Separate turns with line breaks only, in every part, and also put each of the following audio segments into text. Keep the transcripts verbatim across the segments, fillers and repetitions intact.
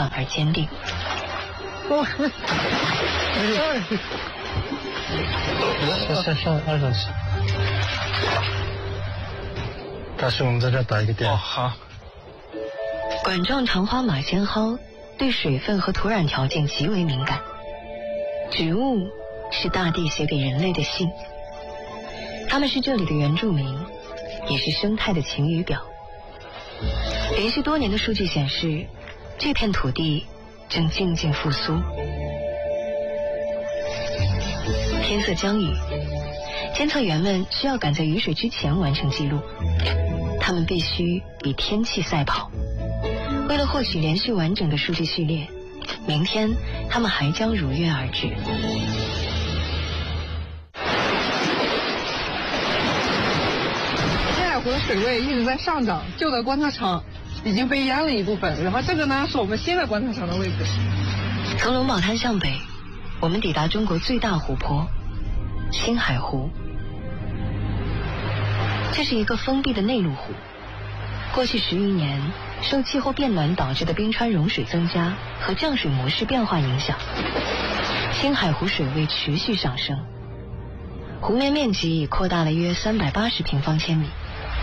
缓而坚定。
上上上二上去。大师，我们在这打一个点。
哦，好。
管状长花马先蒿对水分和土壤条件极为敏感。植物是大地写给人类的信，它们是这里的原住民，也是生态的晴雨表。连续多年的数据显示，这片土地正渐渐复苏。天色将雨，监测员们需要赶在雨水之前完成记录，他们必须比天气赛跑。为了获取连续完整的数据序列，明天他们还将如约而至。
青海湖的水位一直在上涨，旧的观测场已经被淹了一部分，然后这个呢是我们新的观测场的位置。
从龙宝滩向北，我们抵达中国最大湖泊青海湖。这是一个封闭的内陆湖，过去十余年受气候变暖导致的冰川融水增加和降水模式变化影响，青海湖水位持续上升，湖面面积已扩大了约三百八十平方千米。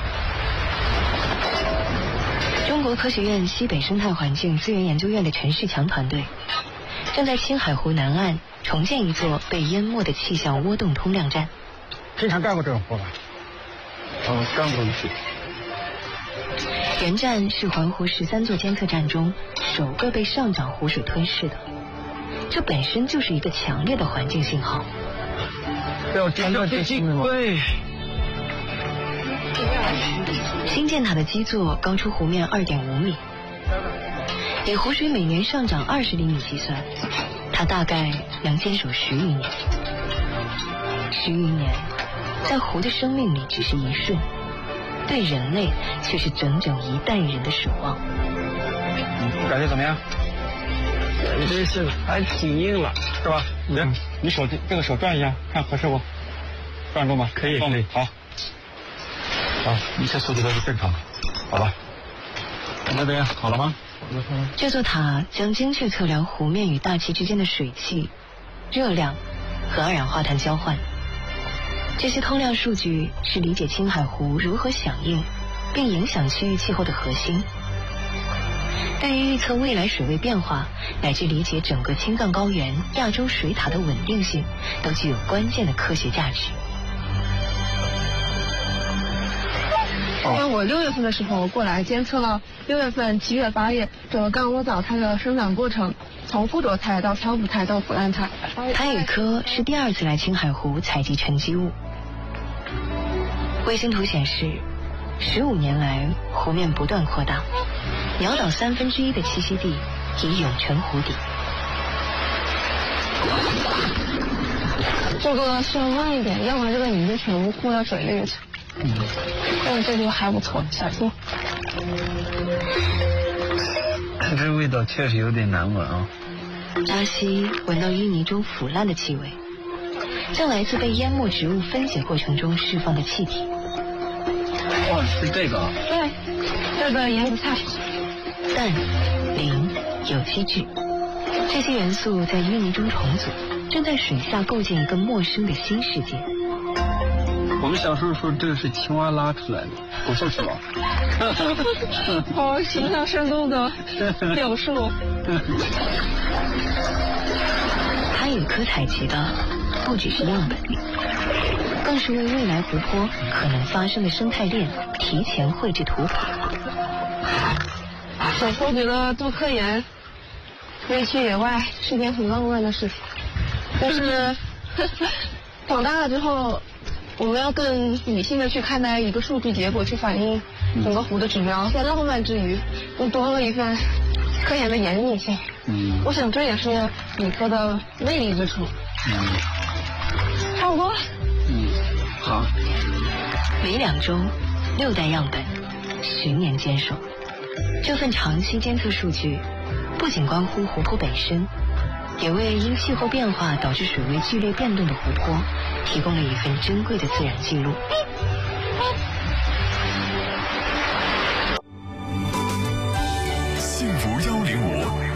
中国科学院西北生态环境资源研究院的陈世强团队正在青海湖南岸重建一座被淹没的气象涡动通量站。
经常干过这种活吧？哦，干过一次。
原站是环湖十三座监测站中首个被上涨湖水吞噬的，这本身就是一个强烈的环境信号。
要监测这些吗？
对。
新建塔的基座高出湖面 二点五米，以湖水每年上涨二十厘米计算，它大概能坚守十余年。十余年，在湖的生命里只是一瞬，对人类却是整整一代人的守望。
嗯，感觉怎么样？感觉是还挺硬了，是吧？嗯，你手这个手转一下，看合适不？转住吗？可以，可以。好。好，一切数据都是正常的，好吧？那边好了吗？
这座塔将精确测量湖面与大气之间的水汽、热量和二氧化碳交换。这些通量数据是理解青海湖如何响应并影响区域气候的核心，对于预测未来水位变化乃至理解整个青藏高原亚洲水塔的稳定性都具有关键的科学价值。
因为我六月份的时候过来监测了六月份、七月、八月整个干窝藻它的生长过程，从附着态到漂浮态到腐烂态。
潘宇科是第二次来青海湖采集沉积物。卫星图显示，十五年来湖面不断扩大，鸟岛三分之一的栖息地已涌成湖底。
这个需要慢一点，要不然这个泥就全部铺到水里去。嗯，但这就还不错，小心。
这味道确实有点难闻啊。
扎西闻到淤泥中腐烂的气味，这来自被淹没植物分解过程中释放的气体。
哇，是这个？
对，这个盐菜、
氮、磷、有机质，这些元素在淤泥中重组，正在水下构建一个陌生的新世界。
我们小时候说这个是青蛙拉出来的，不是是吧？
好形象生动的表述。
潘宇科采集的不只是样本，更是为未来湖泊可能发生的生态链提前绘制图谱。
小时候觉得做科研可以去野外是件很浪漫的事情，但是长大了之后，我们要更理性的去看待一个数据结果，去反映整个湖的指标，在浪漫之余又多了一份科研的严谨性。嗯，我想这也是理科的魅力之处。嗯，差不多。
嗯，好。
每两周六袋样本，十年坚守。这份长期监测数据不仅关乎湖泊本身，也为因气候变化导致水位剧烈变动的湖泊提供了一份珍贵的自然记录。